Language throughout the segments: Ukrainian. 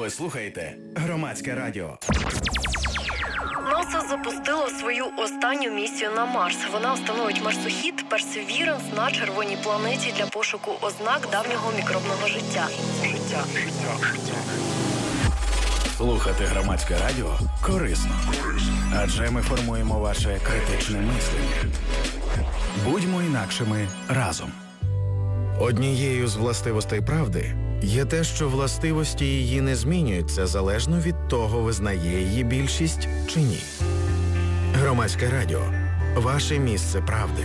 Ви слухаєте Громадське радіо. НАСА запустило свою останню місію на Марс. Вона встановить марсохід Perseverance на червоній планеті для пошуку ознак давнього мікробного життя. Слухати Громадське радіо корисно. Адже ми формуємо ваше критичне мислення. Будьмо інакшими разом. Однією з властивостей правди є те, що властивості її не змінюються залежно від того, визнає її більшість чи ні. Громадське радіо. Ваше місце правди.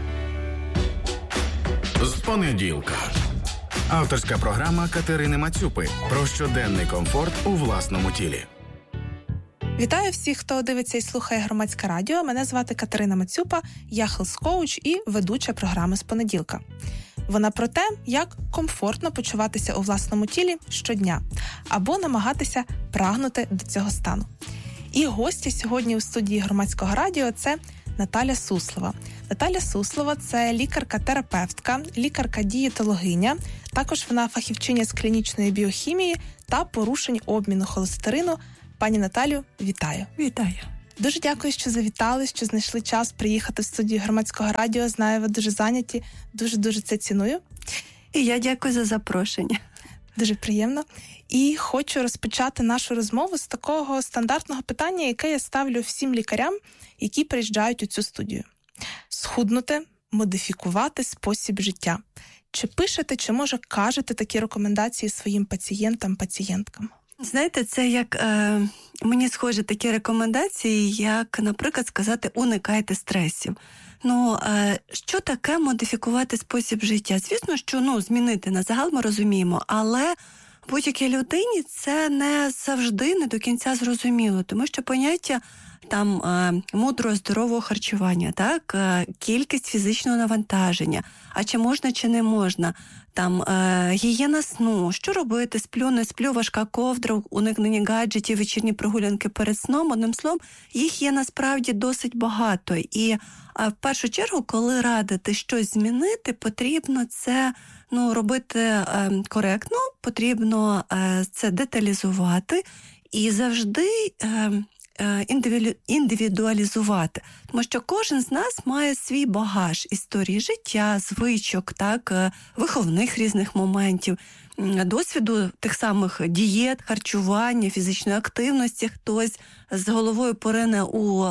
З понеділка. Авторська програма Катерини Мацюпи про щоденний комфорт у власному тілі. Вітаю всіх, хто дивиться і слухає Громадське радіо. Мене звати Катерина Мацюпа, я хелс-коуч і ведуча програми «З понеділка». Вона про те, як комфортно почуватися у власному тілі щодня, або намагатися прагнути до цього стану. І гостя сьогодні у студії Громадського радіо – це Наталя Суслова. Наталя Суслова – це лікарка-терапевтка, лікарка-дієтологиня. Також вона фахівчиня з клінічної біохімії та порушень обміну холестерину. Пані Наталю, вітаю. Вітаю. Дуже дякую, що завітали, що знайшли час приїхати в студію Громадського радіо. Знаю, ви дуже зайняті. Дуже-дуже це ціную. І я дякую за запрошення. Дуже приємно. І хочу розпочати нашу розмову з такого стандартного питання, яке я ставлю всім лікарям, які приїжджають у цю студію. Схуднути, модифікувати спосіб життя. Чи пишете, чи, може, кажете такі рекомендації своїм пацієнтам, пацієнткам? Знаєте, це як, мені схожі такі рекомендації, як, наприклад, сказати, уникайте стресів. Що таке модифікувати спосіб життя? Звісно, що, змінити на загал ми розуміємо, але будь-якій людині це не завжди, не до кінця зрозуміло, тому що поняття мудрого, здорового харчування, так, кількість фізичного навантаження, а чи можна, чи не можна, гігієна сну, що робити, сплю, не сплю, важка ковдра, уникнення гаджетів, вечірні прогулянки перед сном, одним словом, їх є насправді досить багато. І в першу чергу, коли радити щось змінити, потрібно це робити коректно, потрібно це деталізувати і завжди індивідуалізувати. Тому що кожен з нас має свій багаж історії життя, звичок, так, виховних різних моментів, досвіду тих самих дієт, харчування, фізичної активності. Хтось з головою порине у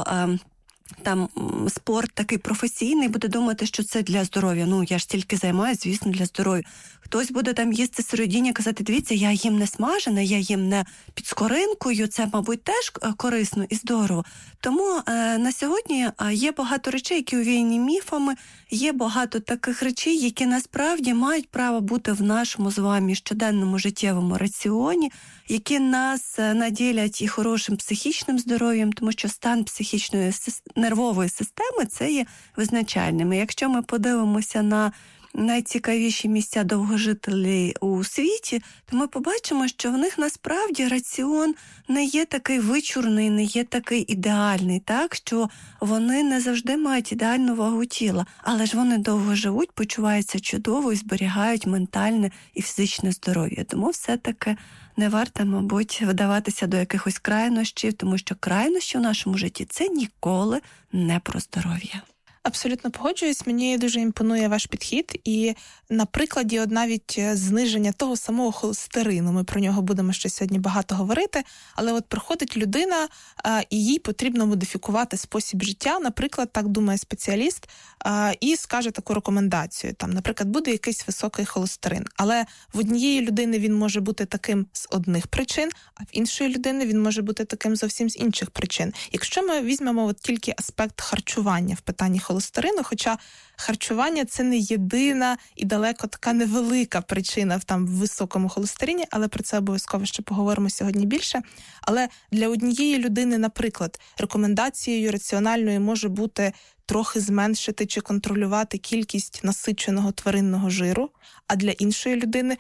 спорт такий професійний, буде думати, що це для здоров'я. Я ж тільки займаюся, звісно, для здоров'я. Хтось буде їсти сироїдіння, казати, дивіться, я їм не смажене, я їм не під скоринкою, це, мабуть, теж корисно і здорово. Тому на сьогодні є багато речей, які увіяні міфами, є багато таких речей, які насправді мають право бути в нашому з вами щоденному життєвому раціоні, які нас наділять і хорошим психічним здоров'ям, тому що стан психічної нервової системи – це є визначальним. І якщо ми подивимося на найцікавіші місця довгожителів у світі, то ми побачимо, що в них насправді раціон не є такий вичурний, не є такий ідеальний, так, що вони не завжди мають ідеальну вагу тіла, але ж вони довго живуть, почуваються чудово і зберігають ментальне і фізичне здоров'я. Тому все-таки не варто, мабуть, вдаватися до якихось крайнощів, тому що крайнощі в нашому житті – це ніколи не про здоров'я. Абсолютно погоджуюсь, мені дуже імпонує ваш підхід, і на прикладі навіть зниження того самого холестерину, ми про нього будемо ще сьогодні багато говорити, але от приходить людина, і їй потрібно модифікувати спосіб життя, наприклад, так думає спеціаліст, і скаже таку рекомендацію, наприклад, буде якийсь високий холестерин, але в однієї людини він може бути таким з одних причин, а в іншої людини він може бути таким зовсім з інших причин. Якщо ми візьмемо тільки аспект харчування в питанні холестерину, хоча харчування – це не єдина і далеко така невелика причина в високому холестерині, але про це обов'язково ще поговоримо сьогодні більше. Але для однієї людини, наприклад, рекомендацією раціональною може бути трохи зменшити чи контролювати кількість насиченого тваринного жиру, а для іншої людини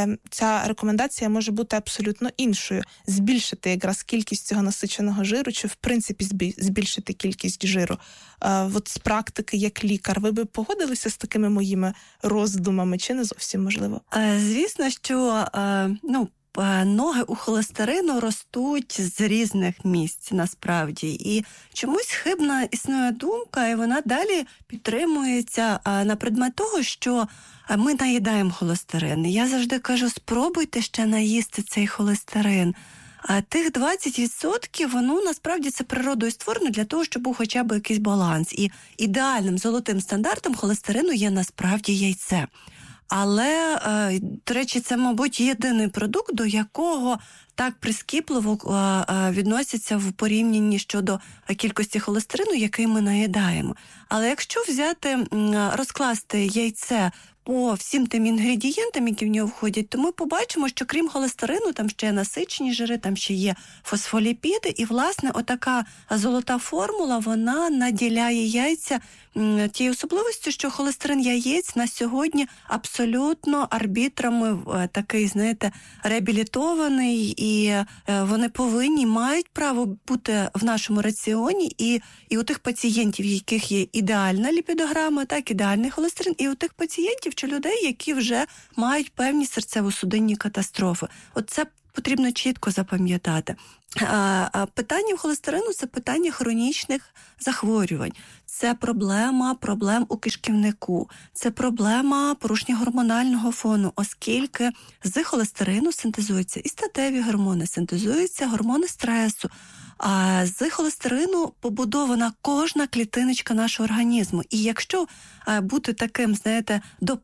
ця рекомендація може бути абсолютно іншою. Збільшити якраз кількість цього насиченого жиру, чи в принципі збільшити кількість жиру. От з практики, як лікар, ви би погодилися з такими моїми роздумами, чи не зовсім можливо? Звісно, що ноги у холестерину ростуть з різних місць, насправді. І чомусь хибна існує думка, і вона далі підтримується на предмет того, що ми наїдаємо холестерин. І я завжди кажу, спробуйте ще наїсти цей холестерин. А тих 20%, воно насправді це природою створено для того, щоб був хоча б якийсь баланс. І ідеальним золотим стандартом холестерину є насправді яйце. Але, до речі, це, мабуть, єдиний продукт, до якого так прискіпливо відносяться в порівнянні щодо кількості холестерину, який ми наїдаємо. Але якщо взяти, розкласти яйце по всім тим інгредієнтам, які в нього входять, то ми побачимо, що крім холестерину, там ще є насичені жири, там ще є фосфоліпіди, і, власне, отака золота формула, вона наділяє яйця тією особливістю, що холестерин яєць на сьогодні абсолютно арбітрами такий, знаєте, реабілітований, і вони мають право бути в нашому раціоні, і у тих пацієнтів, у яких є ідеальна ліпідограма, так, ідеальний холестерин, і у тих пацієнтів чи людей, які вже мають певні серцево-судинні катастрофи. От це потрібно чітко запам'ятати. Питання холестерину – це питання хронічних захворювань. Це проблем у кишківнику. Це проблема порушення гормонального фону, оскільки з холестерину синтезуються і статеві гормони, синтезуються гормони стресу. А з холестерину побудована кожна клітиночка нашого організму. І якщо бути таким, знаєте,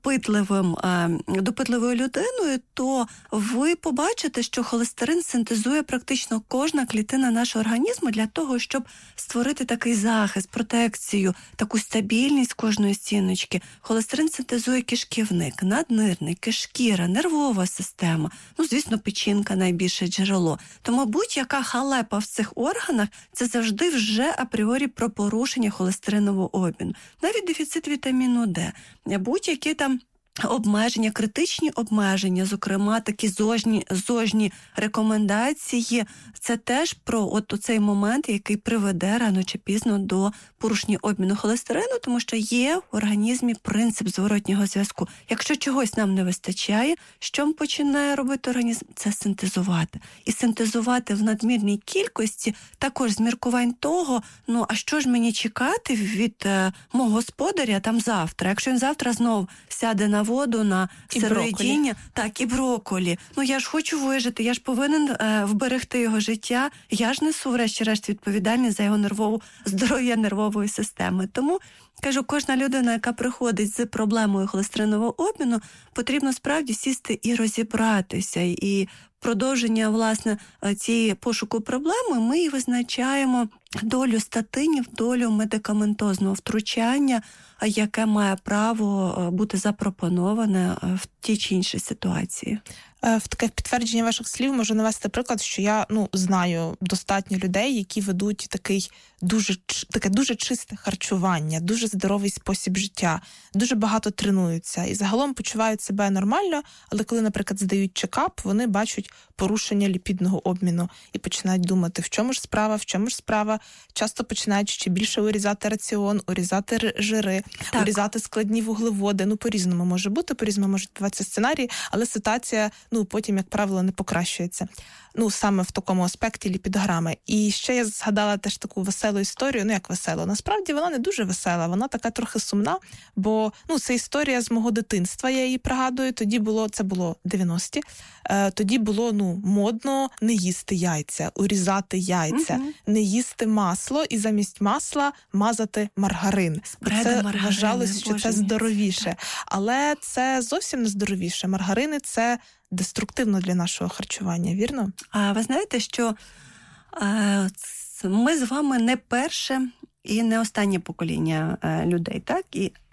допитливою людиною, то ви побачите, що холестерин синтезує практично кожна клітина нашого організму для того, щоб створити такий захист, протекцію, таку стабільність кожної стіночки. Холестерин синтезує кишківник, наднирник, шкіра, нервова система. Ну, звісно, печінка найбільше джерело. Тому будь-яка халепа в цих органах – це завжди вже апріорі про порушення холестеринового обміну. Навіть дефіцит вітаміну Д, будь-які там обмеження, критичні обмеження, зокрема такі зожні рекомендації, це теж про цей момент, який приведе рано чи пізно до порушення обміну холестерину, тому що є в організмі принцип зворотнього зв'язку. Якщо чогось нам не вистачає, що починає робити організм? Це синтезувати. І синтезувати в надмірній кількості також з міркувань того, а що ж мені чекати від мого господаря там завтра? Якщо він завтра знов сяде на воду, на сироїдіння, так, і брокколі. Я ж хочу вижити, я ж повинен вберегти його життя, я ж несу, врешті-решт, відповідальність за його здоров'я нервової системи. Тому, кажу, кожна людина, яка приходить з проблемою холестеринового обміну, потрібно справді сісти і розібратися. І продовження, власне, цієї пошуку проблеми ми і визначаємо долю статинів, долю медикаментозного втручання, яке має право бути запропоноване в тій чи іншій ситуації. В таке підтвердження ваших слів можу навести приклад, що я знаю достатньо людей, які ведуть таке дуже чисте харчування, дуже здоровий спосіб життя, дуже багато тренуються і загалом почувають себе нормально, але коли, наприклад, здають чекап, вони бачать порушення ліпідного обміну і починають думати, в чому ж справа, часто починають ще більше урізати раціон, урізати жири, урізати складні вуглеводи, по-різному може бути, по-різному може відбуватися сценарій, але ситуація потім, як правило, не покращується. Саме в такому аспекті ліпідограми. І ще я згадала теж таку веселу історію, як веселу. Насправді вона не дуже весела, вона така трохи сумна, бо це історія з мого дитинства, я її пригадую. Це було 90-ті. Тоді було модно не їсти яйця, урізати яйця, не їсти масло і замість масла мазати маргарин. Це вважалось, що це здоровіше. Але це зовсім не здоровіше. Маргарини – це деструктивно для нашого харчування, вірно? А ви знаєте, що ми з вами не перше і не останнє покоління людей, так?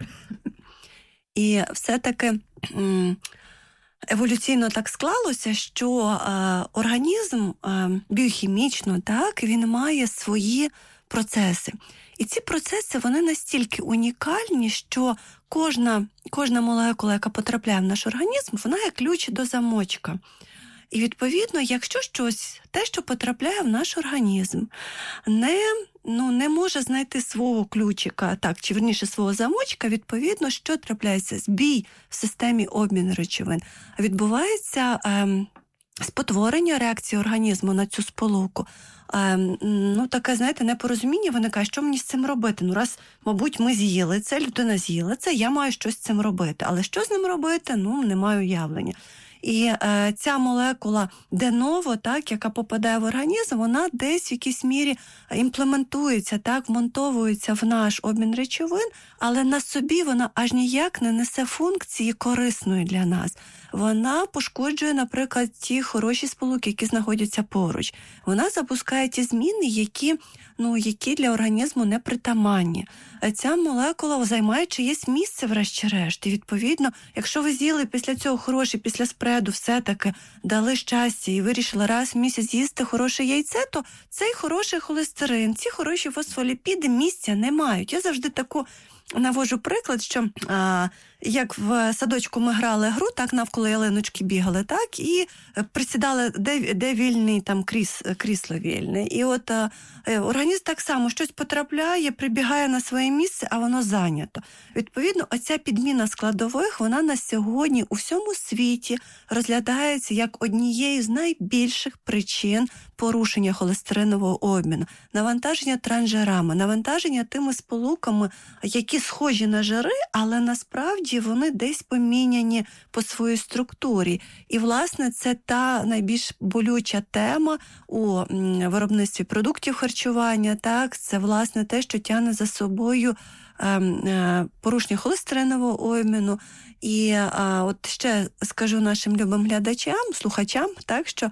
І все-таки еволюційно так склалося, що організм біохімічно, так, він має свої процеси. І ці процеси, вони настільки унікальні, що кожна молекула, яка потрапляє в наш організм, вона є ключ до замочка. І, відповідно, якщо те, що потрапляє в наш організм, не може знайти свого ключика, чи верніше свого замочка, відповідно, що трапляється? Збій в системі обміну речовин. Відбувається спотворення реакції організму на цю сполуку. Таке, знаєте, непорозуміння виникає, що мені з цим робити? Раз, мабуть, ми з'їли це, людина з'їла це, я маю щось з цим робити. Але що з ним робити? Не маю уявлення. І ця молекула де-ново, так, яка попадає в організм, вона десь в якійсь мірі імплементується, так, вмонтовується в наш обмін речовин, але на собі вона аж ніяк не несе функції корисної для нас. Вона пошкоджує, наприклад, ті хороші сполуки, які знаходяться поруч. Вона запускає ті зміни, які для організму непритаманні. Ця молекула займає чиєсь місце, врешті-решт. І, відповідно, якщо ви з'їли після цього хороше, після спреду все-таки дали щастя і вирішили раз в місяць їсти хороше яйце, то цей хороший холестерин, ці хороші фосфоліпіди місця не мають. Я завжди таку навожу приклад, що як в садочку ми грали гру, так навколо ялиночки бігали, так, і присідали, де вільний там крісло вільне. І от організм так само щось потрапляє, прибігає на своє місце, а воно зайнято. Відповідно, оця підміна складових, вона на сьогодні у всьому світі розглядається як однією з найбільших причин порушення холестеринового обміну. Навантаження трансжирами, навантаження тими сполуками, які схожі на жири, але насправді вони десь поміняні по своїй структурі. І, власне, це та найбільш болюча тема у виробництві продуктів харчування. Так, це, власне, те, що тягне за собою порушення холестеринового обміну. І от ще скажу нашим любим глядачам, слухачам, так, що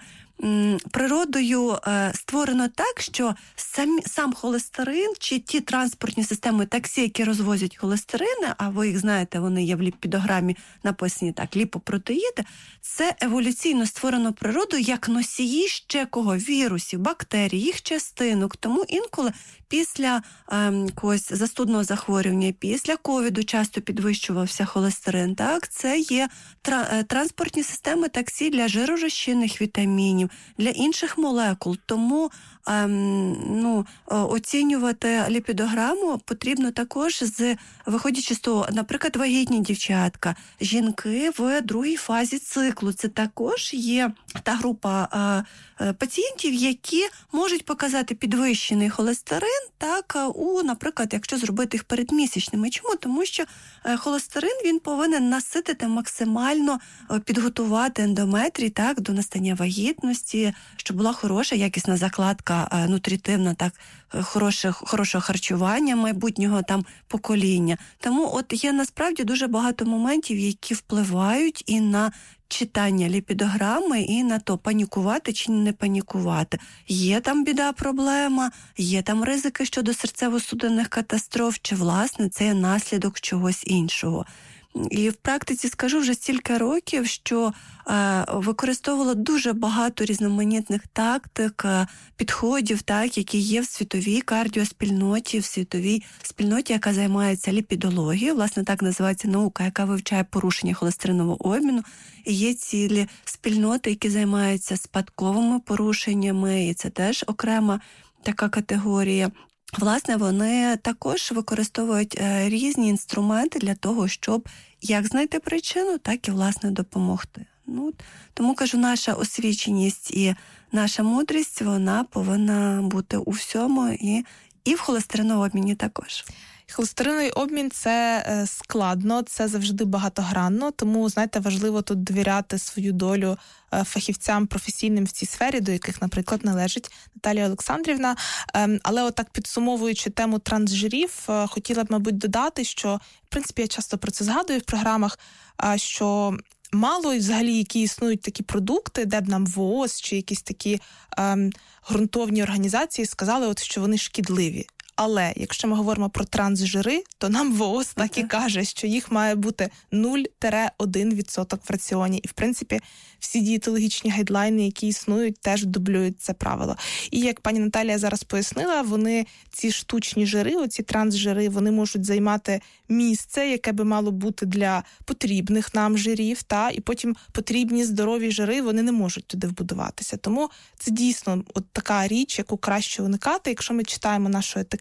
природою створено так, що сам холестерин чи ті транспортні системи таксі, які розвозять холестерини, а ви їх знаєте, вони є в ліпідограмі написані так, ліпопротеїди, це еволюційно створено природою як носії ще вірусів, бактерій, їх частинок. Тому інколи після якогось застудного захворювання, після ковіду часто підвищувався холестерин. Так, це є транспортні системи таксі для жиророзчинних вітамінів, для інших молекул. Тому оцінювати ліпідограму потрібно також виходячи з того, наприклад, вагітні дівчатка, жінки в другій фазі циклу. Це також є та група пацієнтів, які можуть показати підвищений холестерин, так, наприклад, якщо зробити їх передмісячними. Чому? Тому що холестерин, він повинен наситити максимально, підготувати ендометрій, так, до настання вагітності, щоб була хороша, якісна закладка нутритивна, так, хорошого харчування майбутнього там покоління. Тому от є насправді дуже багато моментів, які впливають і на читання ліпідограми, і на то, панікувати чи не панікувати. Є там біда, проблема, є там ризики щодо серцево-судинних катастроф, чи, власне, це є наслідок чогось іншого. І в практиці скажу вже стільки років, що використовувала дуже багато різноманітних тактик, підходів, так, які є в світовій кардіоспільноті, в світовій спільноті, яка займається ліпідологією. Власне, так називається наука, яка вивчає порушення холестеринового обміну. І є цілі спільноти, які займаються спадковими порушеннями, і це теж окрема така категорія. Власне, вони також використовують різні інструменти для того, щоб як знайти причину, так і, власне, допомогти. Тому, кажу, наша освіченість і наша мудрість, вона повинна бути у всьому і в холестериновому обміні також. Холестериновий обмін – це складно, це завжди багатогранно, тому, знаєте, важливо тут довіряти свою долю фахівцям професійним в цій сфері, до яких, наприклад, належить Наталія Олександрівна. Але отак підсумовуючи тему трансжирів, хотіла б, мабуть, додати, що, в принципі, я часто про це згадую в програмах, що мало і взагалі, які існують такі продукти, де б нам ВООЗ чи якісь такі ґрунтовні організації сказали, що вони шкідливі. Але якщо ми говоримо про трансжири, то нам ВООЗ так і каже, що їх має бути 0-1% в раціоні. І, в принципі, всі дієтологічні гайдлайни, які існують, теж дублюють це правило. І як пані Наталія зараз пояснила, ці штучні жири, оці трансжири, вони можуть займати місце, яке би мало бути для потрібних нам жирів, і потім потрібні здорові жири, вони не можуть туди вбудуватися. Тому це дійсно от така річ, яку краще уникати. Якщо ми читаємо нашу етикетку,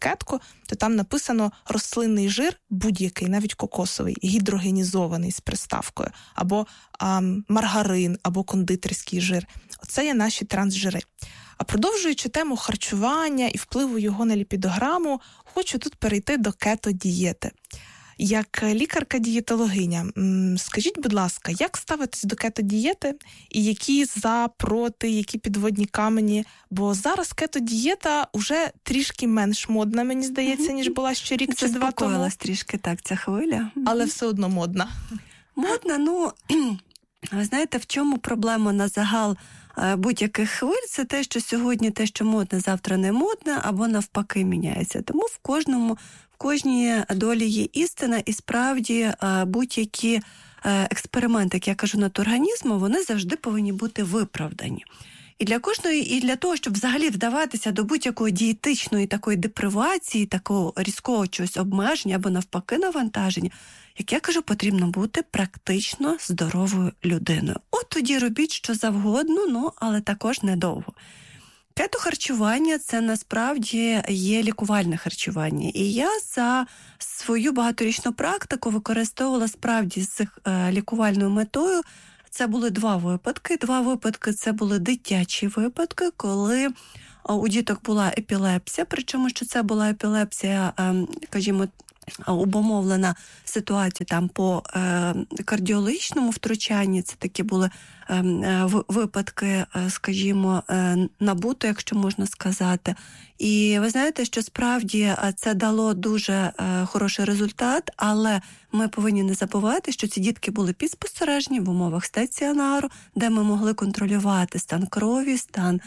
етикетку, то там написано рослинний жир будь-який, навіть кокосовий, гідрогенізований з приставкою, або маргарин, або кондитерський жир. Оце є наші трансжири. А продовжуючи тему харчування і впливу його на ліпідограму, хочу тут перейти до кето-дієти. Як лікарка-дієтологиня, скажіть, будь ласка, як ставитись до кето-дієти і які за, проти, які підводні камені? Бо зараз кето-дієта вже трішки менш модна, мені здається, ніж була ще рік чи два тому. Заспокоїлась трішки так ця хвиля. Але все одно модна. Модна, ви знаєте, в чому проблема на загал будь-яких хвиль? Це те, що сьогодні те, що модне, завтра не модне, або навпаки міняється. Тому в кожній долі є істина, і справді будь-які експерименти, як я кажу, над організмом, вони завжди повинні бути виправдані. І для кожної, і для того, щоб взагалі вдаватися до будь-якої дієтичної такої депривації, такого різкого чогось обмеження або навпаки навантаження, як я кажу, потрібно бути практично здоровою людиною. От тоді робіть що завгодно, але також недовго. Кето-харчування – це насправді є лікувальне харчування. І я за свою багаторічну практику використовувала справді з лікувальною метою. Це були два випадки. Два випадки – це були дитячі випадки, коли у діток була епілепсія, причому, що це була епілепсія, скажімо, обумовлена ситуація там по кардіологічному втручанні. Це такі були випадки, скажімо, набуту, якщо можна сказати. І ви знаєте, що справді це дало дуже хороший результат, але ми повинні не забувати, що ці дітки були під спостереженням в умовах стаціонару, де ми могли контролювати стан крові, стан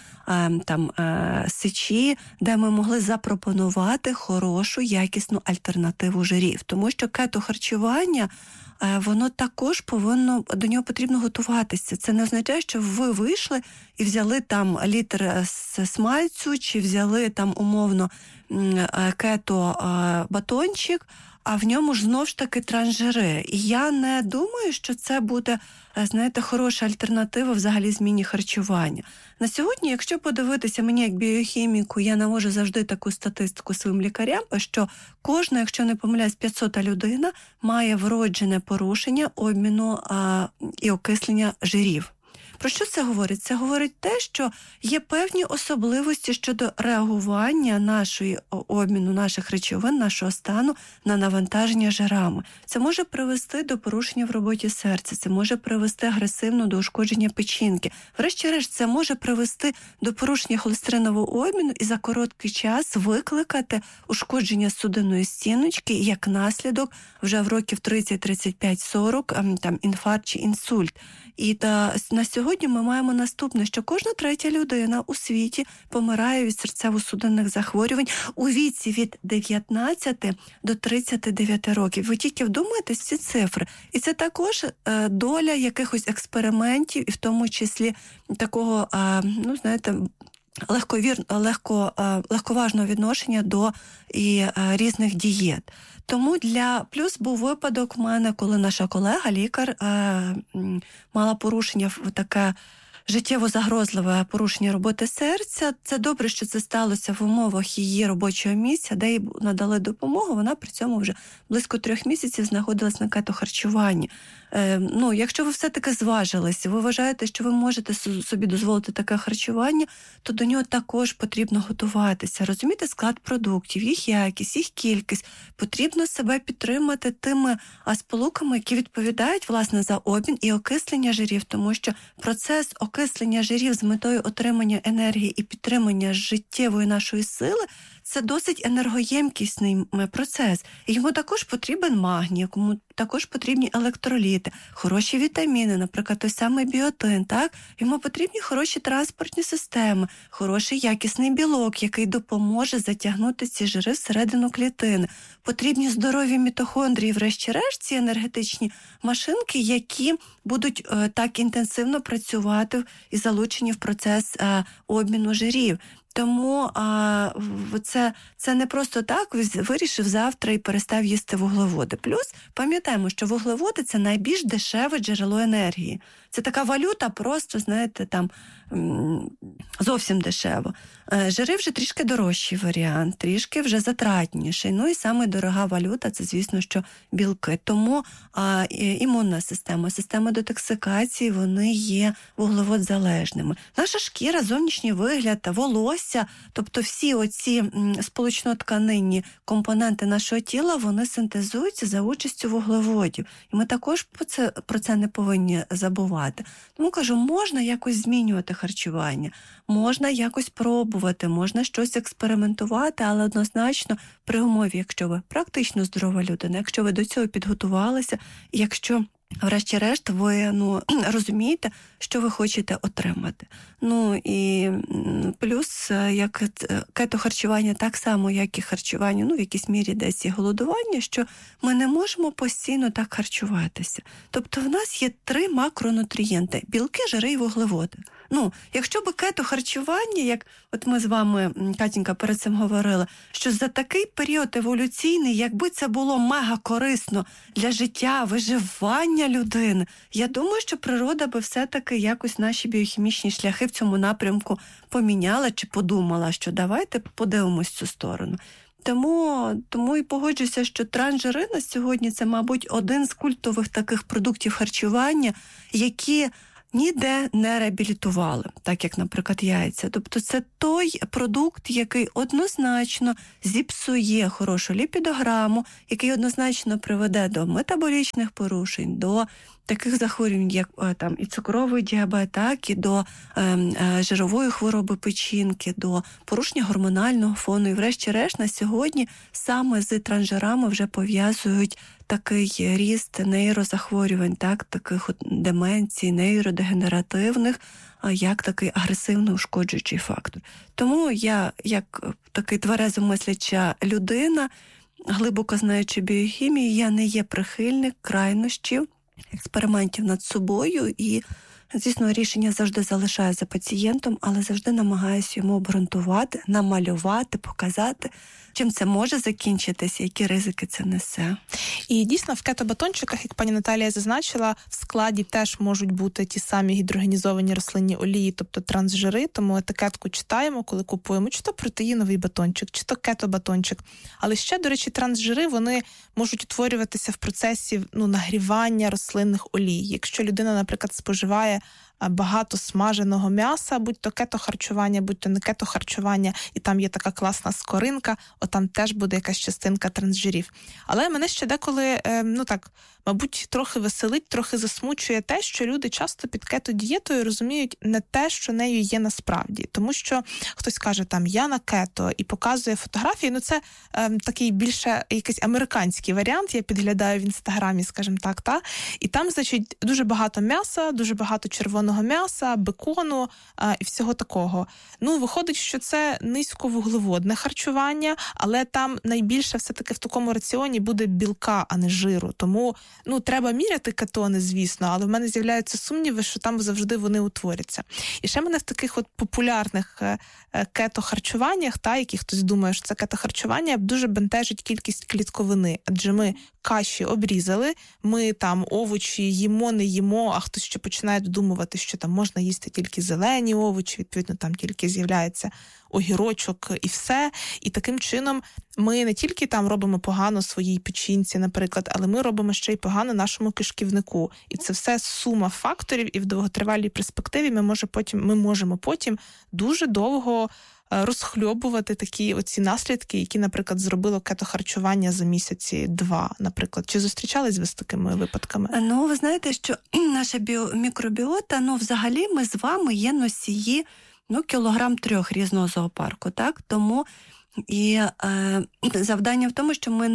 сечі, де ми могли запропонувати хорошу, якісну альтернативу жирів. Тому що кето-харчування, воно також до нього потрібно готуватися. Це не означає, що ви вийшли і взяли там літр смальцю, чи взяли там умовно кето-батончик, а в ньому ж знов ж таки трансжири. І я не думаю, що це буде, знаєте, хороша альтернатива взагалі зміні харчування. На сьогодні, якщо подивитися мені як біохіміку, я навожу завжди таку статистику своїм лікарям, що кожна, якщо не помиляюсь, 500-та людина має вроджене порушення обміну і окислення жирів. Про що це говорить? Це говорить те, що є певні особливості щодо реагування нашої обміну, наших речовин, нашого стану на навантаження жирами. Це може привести до порушення в роботі серця, це може привести агресивно до ушкодження печінки. Врешті-решт, це може привести до порушення холестеринового обміну і за короткий час викликати ушкодження судинної стіночки і як наслідок вже в років 30, 35, 40 інфаркт чи інсульт. І на сьогодні ми маємо наступне, що кожна третя людина у світі помирає від серцево-судинних захворювань у віці від 19 до 39 років. Ви тільки вдумайтесь в ці цифри. І це також доля якихось експериментів, і в тому числі такого, легковажного відношення до різних дієт. Тому плюс був випадок в мене, коли наша колега, лікар, мала порушення, таке життєво загрозливе порушення роботи серця. Це добре, що це сталося в умовах її робочого місця, де їй надали допомогу. Вона при цьому вже близько 3 місяців знаходилась на кето-харчуванні. Якщо ви все-таки зважилися, ви вважаєте, що ви можете собі дозволити таке харчування, то до нього також потрібно готуватися, розуміти склад продуктів, їх якість, їх кількість. Потрібно себе підтримати тими сполуками, які відповідають, власне, за обмін і окислення жирів, тому що процес окислення жирів з метою отримання енергії і підтримання життєвої нашої сили – це досить енергоємкісний процес. І йому також потрібен магній, йому також потрібні електроліти, хороші вітаміни, наприклад, той самий біотин, так? Йому потрібні хороші транспортні системи, хороший якісний білок, який допоможе затягнути ці жири всередину клітини. Потрібні здорові мітохондрії, врешті-решт, ці енергетичні машинки, які будуть так інтенсивно працювати і залучені в процес обміну жирів. Тому це не просто так вирішив завтра і перестав їсти вуглеводи. Плюс, пам'ятайте, пам'ятаємо, що вуглеводи – це найбільш дешеве джерело енергії. Це така валюта просто, знаєте, там зовсім дешево. Жири вже трішки дорожчий варіант, трішки вже затратніший. Ну і саме дорога валюта – це, звісно, що білки. Тому імунна система, система детоксикації, вони є вуглеводзалежними. Наша шкіра, зовнішній вигляд, волосся, тобто всі оці сполучно-тканинні компоненти нашого тіла, вони синтезуються за участю вуглеводів. І ми також про це не повинні забувати. Тому, кажу, можна якось змінювати харчування, можна якось пробувати, можна щось експериментувати, але однозначно при умові, якщо ви практично здорова людина, якщо ви до цього підготувалися, якщо врешті-решт ви розумієте, що ви хочете отримати. І плюс, як кетохарчування, так само, як і харчування, в якійсь мірі десь і голодування, що ми не можемо постійно так харчуватися. Тобто в нас є 3 макронутрієнти – білки, жири і вуглеводи. Якщо би кетохарчування, як от ми з вами, Катінька, перед цим говорили, що за такий період еволюційний, якби це було мега корисно для життя, виживання людини, я думаю, що природа би все-таки якось наші біохімічні шляхи в цьому напрямку поміняла чи подумала, що давайте подивимось цю сторону. Тому і погоджуся, що трансжири на сьогодні – це, мабуть, один з культових таких продуктів харчування, які ніде не реабілітували, так як, наприклад, яйця. Тобто це той продукт, який однозначно зіпсує хорошу ліпідограму, який однозначно приведе до метаболічних порушень, до таких захворювань, як і цукровий діабет, так і до жирової хвороби печінки, до порушення гормонального фону. І врешті-решт на сьогодні саме з трансжирами вже пов'язують такий ріст нейрозахворювань, таких деменцій, нейродегенеративних, як такий агресивно ушкоджуючий фактор. Тому я, як такий тверезо мисляча людина, глибоко знаючи біохімію, я не є прихильник крайнощів, експериментів над собою і, звісно, рішення завжди залишаю за пацієнтом, але завжди намагаюся йому обґрунтувати, намалювати, показати, чим це може закінчитися, які ризики це несе. І дійсно в кетобатончиках, як пані Наталія зазначила, в складі теж можуть бути ті самі гідрогенізовані рослинні олії, тобто трансжири, тому етикетку читаємо, коли купуємо, чи то протеїновий батончик, чи то кетобатончик. Але ще, до речі, трансжири, вони можуть утворюватися в процесі нагрівання рослинних олій. Якщо людина, наприклад, споживає багато смаженого м'яса, будь-то кетохарчування, будь-то не кетохарчування, і там є така класна скоринка, там теж буде якась частинка трансжирів. Але мене ще деколи, мабуть, трохи веселить, трохи засмучує те, що люди часто під кето-дієтою розуміють не те, що нею є насправді. Тому що хтось каже, я на кето, і показує фотографії, це такий більше якийсь американський варіант, я підглядаю в Інстаграмі, скажімо так, і там, значить, дуже багато м'яса, дуже багато червоного м'яса, бекону і всього такого. Виходить, що це низьковуглеводне харчування, але там найбільше все-таки в такому раціоні буде білка, а не жиру. Тому, треба міряти кетони, звісно, але в мене з'являються сумніви, що там завжди вони утворяться. І ще мене в таких популярних кетохарчуваннях, які хтось думає, що це кетохарчування, дуже бентежить кількість клітковини. Адже ми каші обрізали, ми овочі їмо, не їмо, а хтось ще починає додумувати, що там можна їсти тільки зелені овочі, відповідно, там тільки з'являється огірочок і все. І таким чином ми не тільки робимо погано своїй печінці, наприклад, але ми робимо ще й погано нашому кишківнику. І це все сума факторів, і в довготривалій перспективі ми можемо потім дуже довго розхльобувати такі оці наслідки, які, наприклад, зробило кетохарчування за місяці-два, наприклад. Чи зустрічались ви з такими випадками? Ви знаєте, що наша мікробіота, взагалі ми з вами є носії, 3 кілограм різного зоопарку, так? Тому і завдання в тому, що ми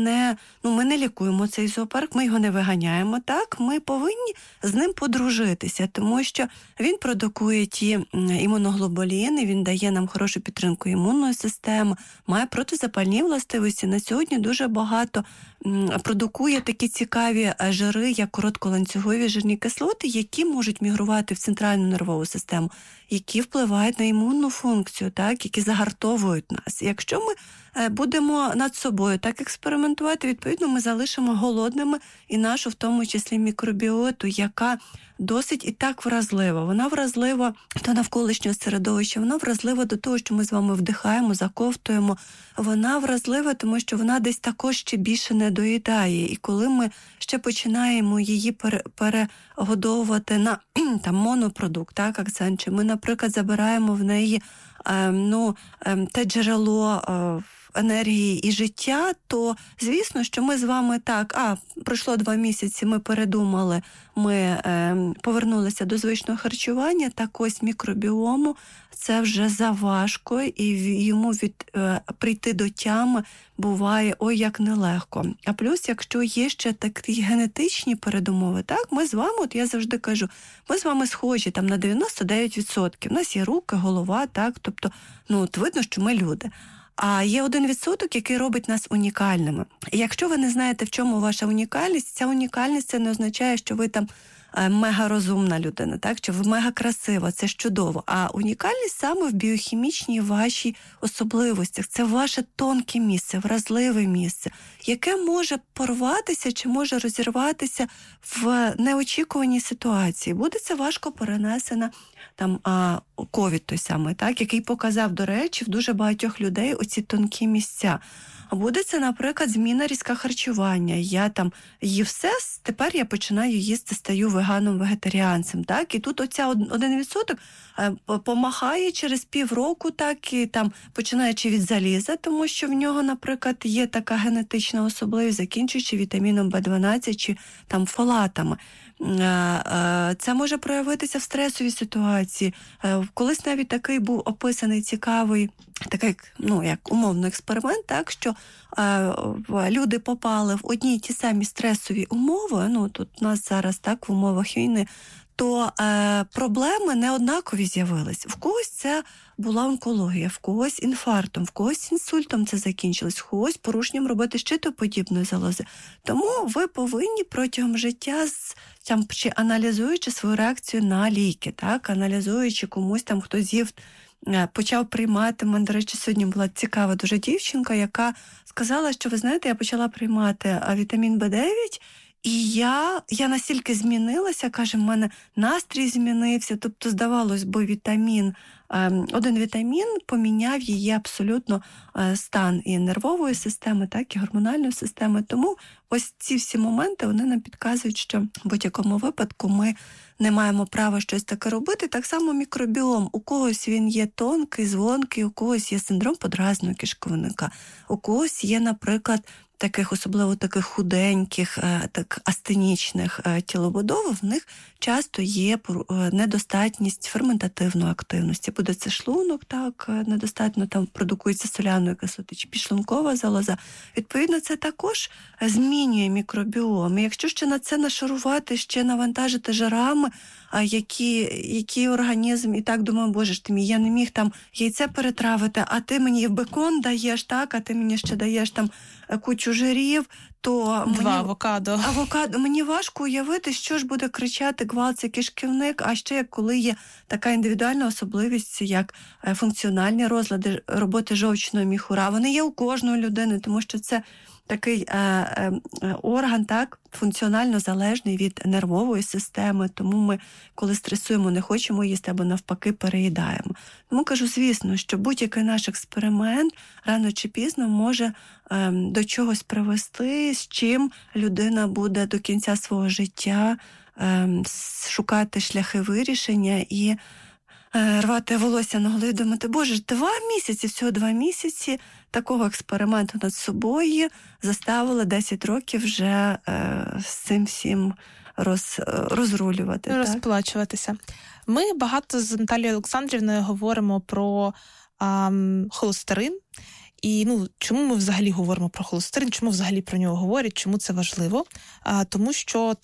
не лікуємо цей зоопарк, ми його не виганяємо, так? Ми повинні з ним подружитися, тому що він продукує ті імуноглобуліни, він дає нам хорошу підтримку імунної системи, має протизапальні властивості. На сьогодні дуже багато продукує такі цікаві жири, як коротколанцюгові жирні кислоти, які можуть мігрувати в центральну нервову систему, які впливають на імунну функцію, так, які загартовують нас. Якщо ми будемо над собою так експериментувати, відповідно, ми залишимо голодними і нашу, в тому числі, мікробіоту, яка досить і так вразлива. Вона вразлива до навколишнього середовища, вона вразлива до того, що ми з вами вдихаємо, заковтуємо. Вона вразлива, тому що вона десь також ще більше не доїдає. І коли ми ще починаємо її перегодовувати на там, монопродукт, так, акцент, чи ми, наприклад, забираємо в неї те джерело енергії і життя, то, звісно, що ми з вами пройшло 2 місяці, ми передумали, ми повернулися до звичного харчування, так ось мікробіому це вже заважко, і йому прийти до тями буває як нелегко. А плюс, якщо є ще такі генетичні передумови, так, ми з вами, я завжди кажу, ми з вами схожі там на 99%. У нас є руки, голова, так, тобто, видно, що ми люди. А є 1%, який робить нас унікальними. І якщо ви не знаєте, в чому ваша унікальність, ця унікальність це не означає, що ви там мега розумна людина, так? Чи ви мега красива, це ж чудово. А унікальність саме в біохімічній вашій особливостях. Це ваше тонке місце, вразливе місце, яке може порватися чи може розірватися в неочікуваній ситуації. Буде це важко перенесено ковід той самий, так, який показав, до речі, в дуже багатьох людей оці тонкі місця. Буде це, наприклад, зміна різка харчування. Я їв все, тепер я починаю їсти, стаю веганом, вегетаріанцем. Так? І тут оця 1% помахає через півроку, так, і починаючи від заліза, тому що в нього, наприклад, є така генетична особливість, закінчуючи вітаміном В12 чи фолатами. Це може проявитися в стресовій ситуації. Колись навіть такий був описаний цікавий, такий, як умовно експеримент, так, що люди попали в одні й ті самі стресові умови, тут у нас зараз так в умовах війни, то проблеми не однакові з'явились. В когось це була онкологія, в когось інфарктом, в когось інсультом це закінчилось, в когось порушенням роботи щитоподібної залози. Тому ви повинні протягом життя, чи аналізуючи свою реакцію на ліки, так, аналізуючи комусь хтось з'їв, почав приймати. У мене, до речі, сьогодні була цікава дуже дівчинка, яка сказала, що, ви знаєте, я почала приймати вітамін В9, і я настільки змінилася, каже, в мене настрій змінився, тобто, здавалось би, один вітамін поміняв її абсолютно стан і нервової системи, так, і гормональної системи. Тому ось ці всі моменти, вони нам підказують, що в будь-якому випадку ми не маємо права щось таке робити. Так само мікробіом. У когось він є тонкий, звонкий, у когось є синдром подразненого кишковника, у когось є, наприклад, особливо таких худеньких, так астенічних тілобудов, в них часто є недостатність ферментативної активності. Буде це шлунок, так, недостатньо продукується соляної кислоти чи підшлункова залоза. Відповідно, це також змінює мікробіом. І якщо ще на це нашарувати, ще навантажити жирами, які організм, і так думаю, боже ж ти мій, я не міг яйце перетравити, а ти мені бекон даєш, так, а ти мені ще даєш кучу жирів, то авокадо. Мені важко уявити, що ж буде кричати гвалт, це кишківник, а ще коли є така індивідуальна особливість, як функціональні розлади роботи жовчного міхура. Вони є у кожної людини, тому що це такий орган, так, функціонально залежний від нервової системи, тому ми, коли стресуємо, не хочемо їсти або навпаки переїдаємо. Тому кажу, звісно, що будь-який наш експеримент рано чи пізно може до чогось привести, з чим людина буде до кінця свого життя шукати шляхи вирішення і рвати волосся на голові, думати, боже, 2 місяці, всього 2 місяці такого експерименту над собою заставили 10 років вже з цим всім розрулювати. Розплачуватися. Ми багато з Наталією Олександрівною говоримо про холестерин. І чому ми взагалі говоримо про холестерин, чому взагалі про нього говорять, чому це важливо? Тому що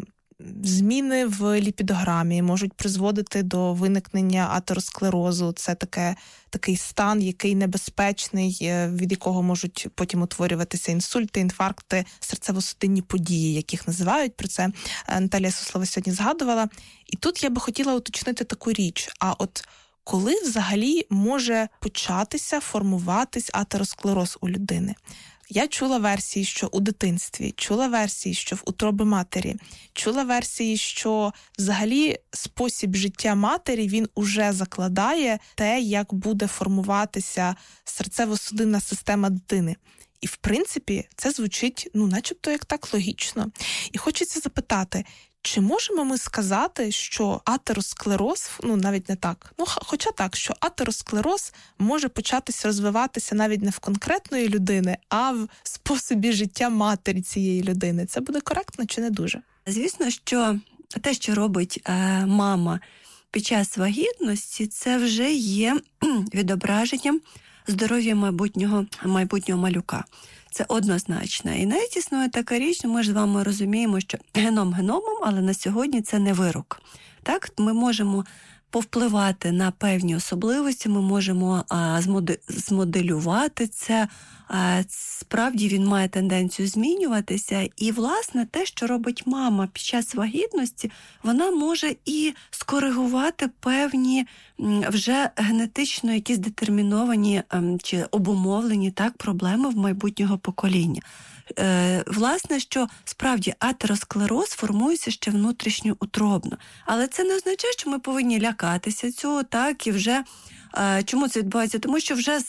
зміни в ліпідограмі можуть призводити до виникнення атеросклерозу. Це такий стан, який небезпечний, від якого можуть потім утворюватися інсульти, інфаркти, серцево-судинні події, яких називають. Про це Наталія Суслова сьогодні згадувала. І тут я би хотіла уточнити таку річ. А от коли взагалі може початися формуватись атеросклероз у людини? Я чула версії, що у дитинстві, чула версії, що в утробі матері, чула версії, що взагалі спосіб життя матері, він уже закладає те, як буде формуватися серцево-судинна система дитини. І, в принципі, це звучить, начебто, як так логічно. І хочеться запитати, чи можемо ми сказати, що атеросклероз, навіть не так, хоча так, що атеросклероз може початися розвиватися навіть не в конкретної людини, а в способі життя матері цієї людини. Це буде коректно чи не дуже? Звісно, що те, що робить мама під час вагітності, це вже є відображенням здоров'я майбутнього малюка. Це однозначно. І навіть існує така річ, ми ж з вами розуміємо, що геном геномом, але на сьогодні це не вирок. Так, ми можемо повпливати на певні особливості, ми можемо змоделювати це. Справді він має тенденцію змінюватися. І, власне, те, що робить мама під час вагітності, вона може і скоригувати певні вже генетично якісь детерміновані чи обумовлені проблеми в майбутнього покоління. Власне, що справді атеросклероз формується ще внутрішньоутробно. Але це не означає, що ми повинні лякатися цього, і вже... Чому це відбувається? Тому що вже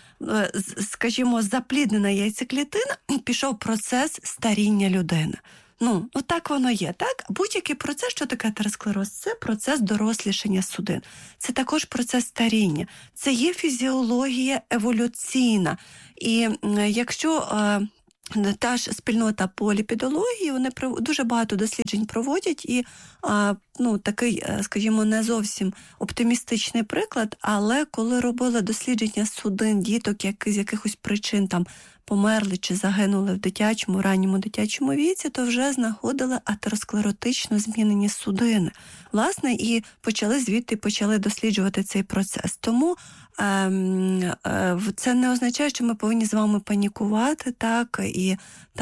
запліднена яйцеклітина, пішов процес старіння людини. Так воно є, так? Будь-який процес, що таке атеросклероз? Це процес дорослішання судин. Це також процес старіння. Це є фізіологія еволюційна. І якщо... Та ж спільнота по ліпідології, вони дуже багато досліджень проводять і такий, скажімо, не зовсім оптимістичний приклад, але коли робили дослідження судин діток, які з якихось причин померли чи загинули в ранньому дитячому віці, то вже знаходили атеросклеротично змінені судини. Власне, і почали досліджувати цей процес. Тому це не означає, що ми повинні з вами панікувати, і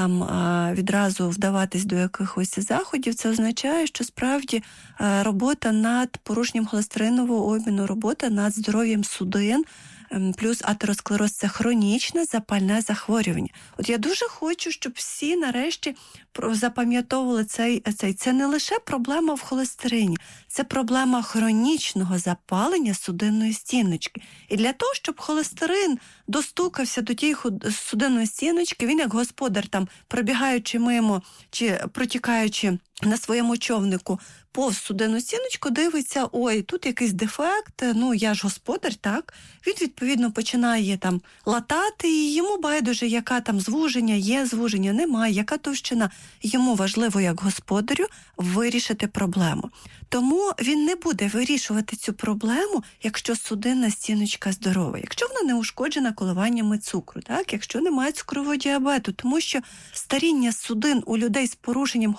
відразу вдаватись до якихось заходів. Це означає, що справді робота над порушенням холестеринового обміну, робота над здоров'ям судин, плюс атеросклероз – це хронічне запальне захворювання. От я дуже хочу, щоб всі нарешті запам'ятовували цей. Це не лише проблема в холестерині, це проблема хронічного запалення судинної стіночки. І для того, щоб холестерин достукався до тієї судинної стіночки, він як господар, пробігаючи мимо чи протікаючи на своєму човнику повз судинну стіночку, дивиться, тут якийсь дефект, я ж господар, так? Він, відповідно, починає латати, і йому байдуже, яка звуження, є звуження, немає, яка товщина. Йому важливо, як господарю, вирішити проблему. Тому він не буде вирішувати цю проблему, якщо судинна стіночка здорова, якщо вона не ушкоджена коливаннями цукру, так? Якщо немає цукрового діабету, тому що старіння судин у людей з порушенням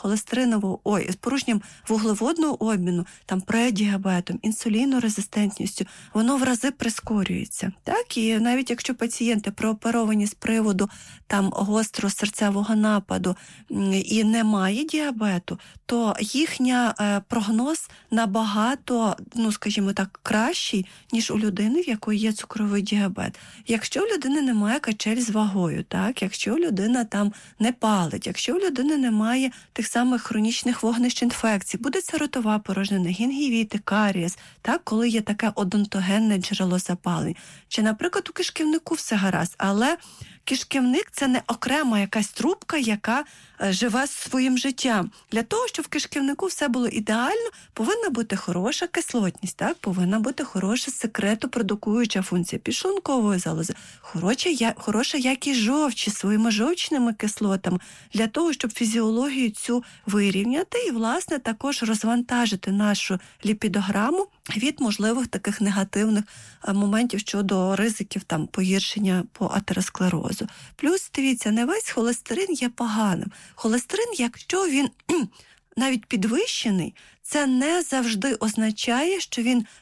з порушенням вуглеводного обміну, предіабетом, інсулінорезистентністю, воно в рази прискорюється. Так? І навіть якщо пацієнти прооперовані з приводу гострого серцевого нападу і немає діабету, то їхня прогноз набагато, скажімо так, кращий, ніж у людини, в якої є цукровий діабет. Якщо у людини немає качель з вагою, так? Якщо людина не палить, якщо у людини немає тих самих хронічних вогнищ інфекцій, буде це ротова порожнина, гінгівіти, карієс, так? Коли є таке одонтогенне джерело запалень. Чи, наприклад, у кишківнику все гаразд, але кишківник – це не окрема якась трубка, яка живе своїм життям. Для того, щоб в кишківнику все було ідеально, повинна бути хороша кислотність, так? Повинна бути хороша секретопродукуюча функція підшлункової залози, хороша якість жовчі своїми жовчними кислотами, для того, щоб фізіологію цю вирівняти і, власне, також розвантажити нашу ліпідограму від можливих таких негативних моментів щодо ризиків погіршення по атеросклерозу. Плюс, дивіться, не весь холестерин є поганим. Холестерин, якщо він навіть підвищений, це не завжди означає, що він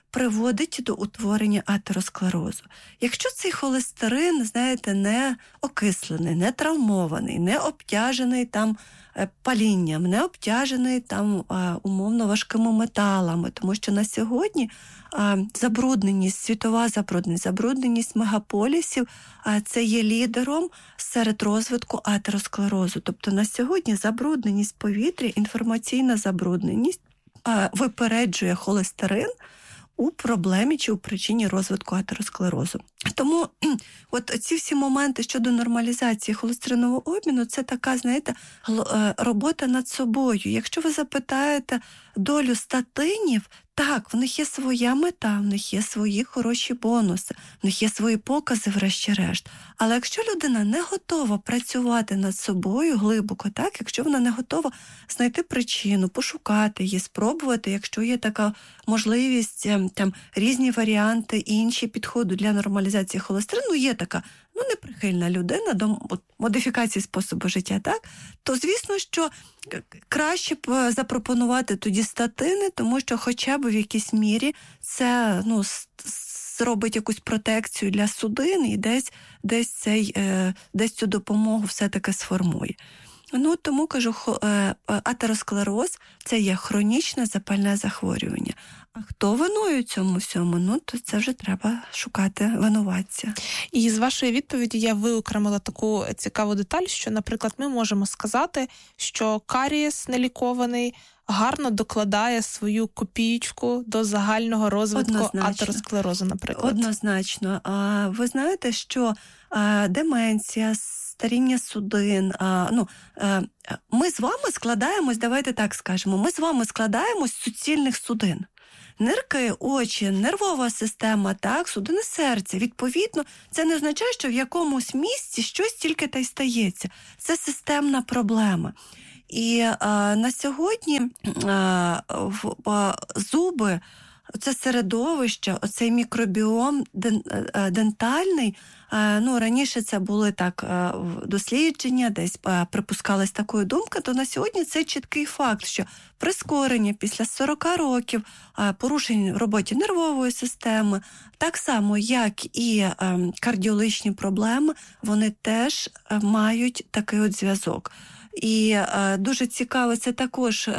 приводить до утворення атеросклерозу. Якщо цей холестерин, знаєте, не окислений, не травмований, не обтяжений там палінням, не обтяжений там умовно важкими металами, тому що на сьогодні забрудненість, світова забрудненість мегаполісів це є лідером серед розвитку атеросклерозу. Тобто на сьогодні забрудненість повітря, інформаційна забрудненість випереджує холестерин у проблемі чи у причині розвитку атеросклерозу. Тому от ці всі моменти щодо нормалізації холестеринового обміну, це така, знаєте, робота над собою. Якщо ви запитаєте долю статинів, так, в них є своя мета, в них є свої хороші бонуси, в них є свої покази, врешті-решт. Але якщо людина не готова працювати над собою глибоко, так, якщо вона не готова знайти причину, пошукати її, спробувати, якщо є така можливість, там різні варіанти, інші підходи для нормалізації холестерину, є така, неприхильна людина до модифікації способу життя, так, то, звісно, що краще б запропонувати тоді статини, тому що хоча б в якійсь мірі це, зробить якусь протекцію для судин і десь цю допомогу все-таки сформує. Тому, кажу, атеросклероз – це є хронічне запальне захворювання. А хто винує цьому всьому? То це вже треба шукати винуватця. І з вашої відповіді я виокремила таку цікаву деталь, що, наприклад, ми можемо сказати, що карієс нелікований гарно докладає свою копієчку до загального розвитку атеросклерозу, наприклад. Однозначно. Ви знаєте, що деменція, старіння судин, ми з вами складаємось, давайте так скажемо, ми з вами складаємось з суцільних судин. Нирки, очі, нервова система, так, судини серця. Відповідно, це не означає, що в якомусь місці щось тільки та й стається. Це системна проблема. І на сьогодні зуби, це середовище, оцей мікробіом дентальний, раніше це були так дослідження, десь припускалась такою думкою, то на сьогодні це чіткий факт, що прискорення після 40 років порушень в роботі нервової системи, так само, як і кардіологічні проблеми, вони теж мають такий от зв'язок. І дуже цікаво, це також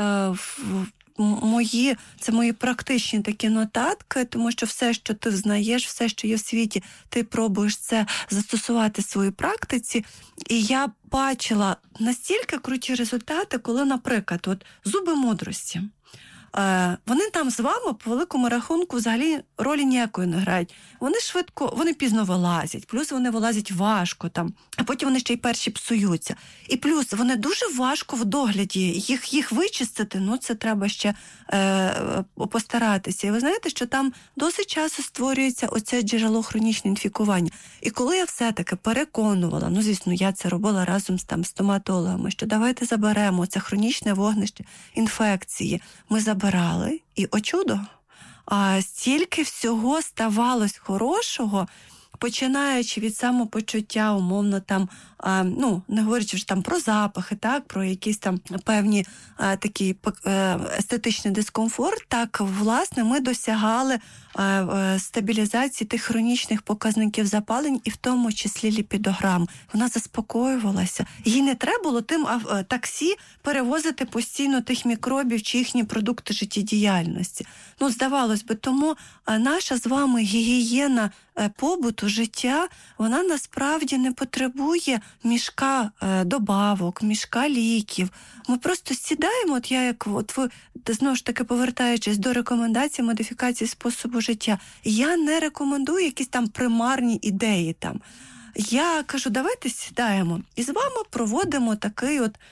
мої практичні такі нотатки, тому що все, що ти взнаєш, все, що є в світі, ти пробуєш це застосувати в своїй практиці. І я бачила настільки круті результати, коли, наприклад, от зуби мудрості. Вони там з вами, по великому рахунку, взагалі ролі ніякої не грають. Вони пізно вилазять, плюс вони вилазять важко там, а потім вони ще й перші псуються. І плюс вони дуже важко в догляді, їх вичистити, це треба ще постаратися. І ви знаєте, що там досить часто створюється оце джерело хронічного інфікування. І коли я все-таки переконувала, звісно, я це робила разом з стоматологами, що давайте заберемо це хронічне вогнище інфекції, ми забирали, і, о чудо, стільки всього ставалось хорошого, починаючи від самопочуття, умовно там, не говорячи вже там про запахи, так, про якісь там певні такі естетичний дискомфорт, так, власне, ми досягали стабілізації тих хронічних показників запалень, і в тому числі ліпідограм. Вона заспокоювалася. Їй не треба було тим таксі перевозити постійно тих мікробів чи їхні продукти життєдіяльності. Здавалось би, тому наша з вами гігієна побуту, життя, вона насправді не потребує мішка добавок, мішка ліків. Ми просто сідаємо, ви, знову ж таки, повертаючись до рекомендацій модифікації способу життя, я не рекомендую якісь там примарні ідеї там. Я кажу, давайте сідаємо і з вами проводимо такий от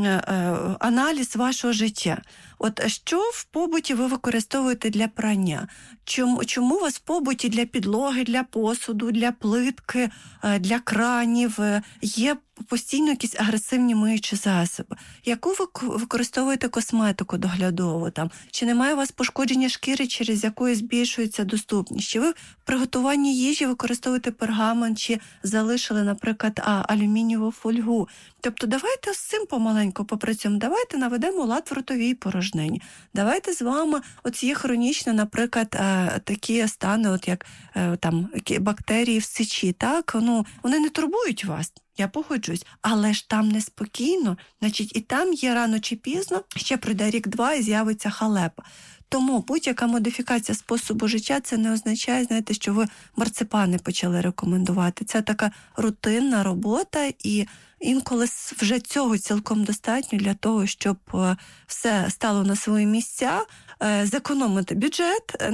аналіз вашого життя. От що в побуті ви використовуєте для прання? Чому у вас в побуті для підлоги, для посуду, для плитки, для кранів є постійно якісь агресивні миючі засоби? Яку ви використовуєте косметику доглядову? Там? Чи немає у вас пошкодження шкіри, через яку збільшується доступність? Чи ви в приготуванні їжі використовуєте пергамент, чи залишили, наприклад, алюмінієву фольгу? Тобто давайте з цим помаленьку попрацюємо, давайте наведемо лад в ротовій порожнині. порожнині. Давайте з вами, от є хронічно, наприклад, такі стани, от як там бактерії в сечі, так? Вони не турбують вас. Я погоджуюсь, але ж там неспокійно, значить і там є рано чи пізно, ще пройде рік-два і з'явиться халепа. Тому будь-яка модифікація способу життя, це не означає, знаєте, що ви марципани почали рекомендувати. Це така рутинна робота, і інколи вже цього цілком достатньо для того, щоб все стало на свої місця, зекономити бюджет,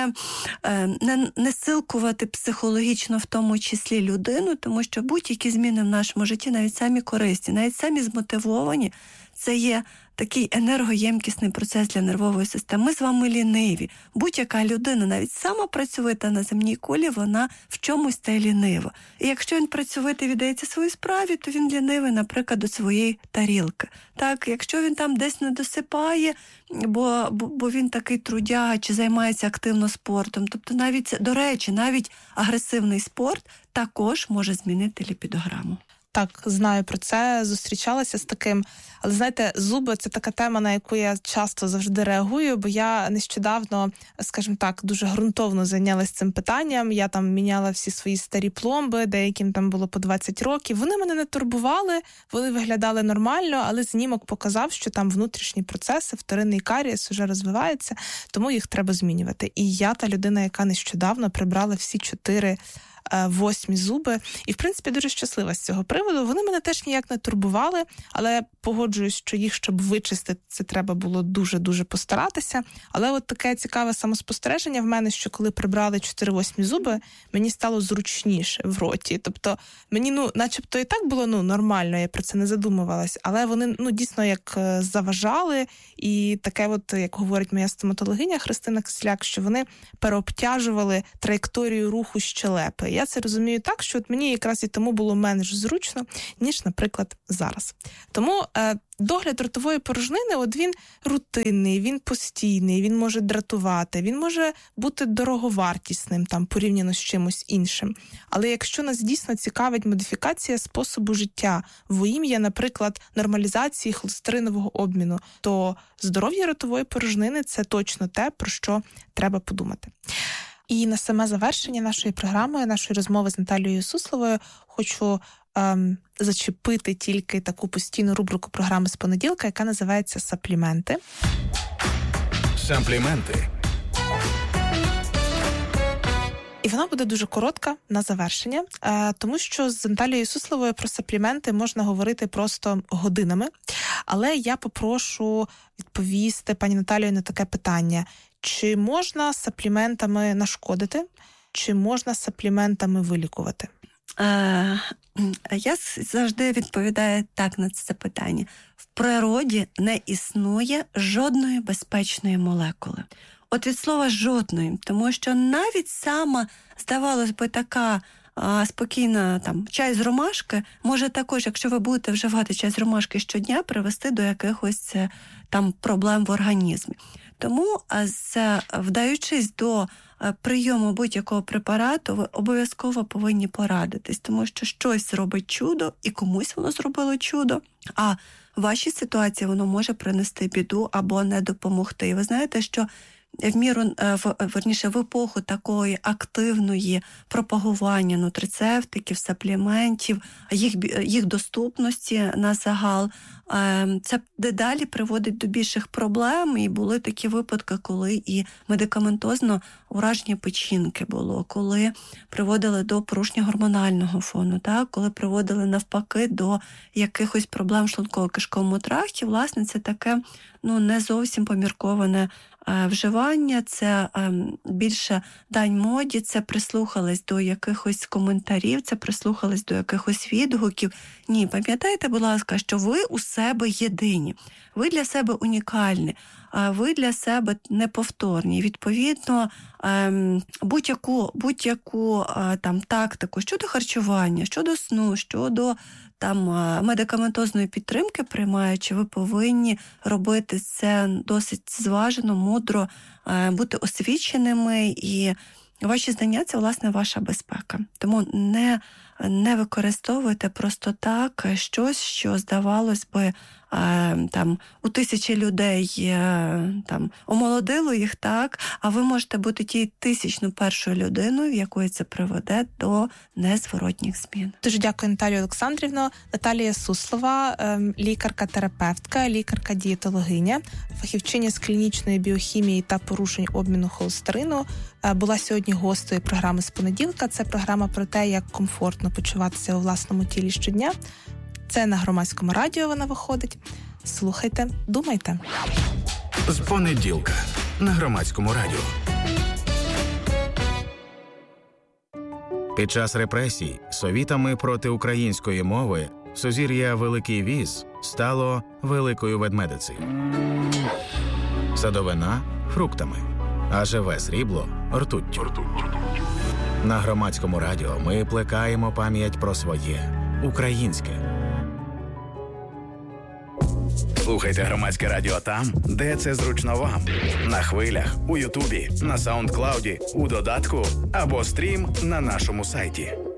не силкувати психологічно в тому числі людину, тому що будь-які зміни в нашому житті, навіть самі корисні, навіть самі змотивовані, це є такий енергоємкісний процес для нервової системи. Ми з вами ліниві. Будь-яка людина, навіть сама працьовита на земній кулі, вона в чомусь та й лінива. І якщо він працьовитий, віддається своїй справі, то він лінивий, наприклад, до своєї тарілки. Так, якщо він там десь не досипає, бо він такий трудяга чи займається активно спортом. Тобто навіть, до речі, навіть агресивний спорт також може змінити ліпідограму. Так, знаю про це, зустрічалася з таким. Але, знаєте, зуби – це така тема, на яку я часто завжди реагую, бо я нещодавно, скажімо так, дуже ґрунтовно зайнялася цим питанням. Я там міняла всі свої старі пломби, деяким там було по 20 років. Вони мене не турбували, вони виглядали нормально, але знімок показав, що там внутрішні процеси, вторинний карієс вже розвивається, тому їх треба змінювати. І я та людина, яка нещодавно прибрала всі 4 8 зуби. І, в принципі, дуже щаслива з цього приводу. Вони мене теж ніяк не турбували, але погоджуюсь, що їх, щоб вичистити, це треба було дуже-дуже постаратися. Але от таке цікаве самоспостереження в мене, що коли прибрали 4-8 зуби, мені стало зручніше в роті. Тобто мені, начебто і так було, нормально, я про це не задумувалась, але вони, дійсно, як заважали. І таке от, як говорить моя стоматологиня Христина Кисляк, що вони переобтяжували траєкторію руху щелепи. Я це розумію так, що от мені якраз і тому було менш зручно, ніж, наприклад, зараз. Тому догляд ротової порожнини, от він рутинний, він постійний, він може дратувати, він може бути дороговартісним там порівняно з чимось іншим. Але якщо нас дійсно цікавить модифікація способу життя во ім'я, наприклад, нормалізації холестеринового обміну, то здоров'я ротової порожнини – це точно те, про що треба подумати. І на саме завершення нашої програми, нашої розмови з Наталією Сусловою, хочу зачепити тільки таку постійну рубрику програми з понеділка, яка називається «Сапліменти». Сапліменти. І вона буде дуже коротка на завершення, тому що з Наталією Сусловою про сапліменти можна говорити просто годинами. Але я попрошу відповісти пані Наталію на таке питання. Чи можна сапліментами нашкодити? Чи можна сапліментами вилікувати? Я завжди відповідаю так на це питання. В природі не існує жодної безпечної молекули. От від слова «жодної», тому що навіть сама, здавалось би, така спокійна чай з ромашки може також, якщо ви будете вживати чай з ромашки щодня, привести до якихось проблем в організмі. Тому, вдаючись до прийому будь-якого препарату, ви обов'язково повинні порадитись, тому що щось робить чудо, і комусь воно зробило чудо, а в вашій ситуації воно може принести біду або не допомогти. І ви знаєте, що в епоху такої активної пропагування нутрицептиків, сапліментів, їх доступності на загал, це дедалі приводить до більших проблем, і були такі випадки, коли і медикаментозно ураження печінки було, коли приводили до порушення гормонального фону, так? Коли приводили навпаки до якихось проблем в шлунково-кишковому тракті. Власне, це таке не зовсім помірковане вживання, це більше дань моді, це прислухались до якихось коментарів, це прислухались до якихось відгуків. Ні, пам'ятайте, будь ласка, що ви у себе єдині, ви для себе унікальні, ви для себе неповторні. Відповідно, будь-яку тактику щодо харчування, щодо сну, щодо медикаментозної підтримки приймаючи, ви повинні робити це досить зважено, мудро, бути освіченими, і ваші знання – це, власне, ваша безпека. Тому не не використовуйте просто так щось, що, здавалось би, там у тисячі людей там омолодило їх, так, а ви можете бути тією 1001 людиною, в якої це приведе до незворотніх змін. Дуже дякую, Наталію Олександрівно. Наталія Суслова, лікарка-терапевтка, лікарка-дієтологиня, фахівчиня з клінічної біохімії та порушень обміну холестерину, була сьогодні гостею програми «З понеділка». Це програма про те, як комфортно почуватися у власному тілі щодня. Це на Громадському радіо вона виходить. Слухайте, думайте. З понеділка на Громадському радіо. Під час репресій совітами проти української мови сузір'я Великий Віз стало Великою Ведмедицею. Садовина – фруктами, а живе срібло – ртуттю. На Громадському радіо ми плекаємо пам'ять про своє українське. Слухайте Громадське радіо там, де це зручно вам. На хвилях, у Ютубі, на Саундклауді, у додатку або стрім на нашому сайті.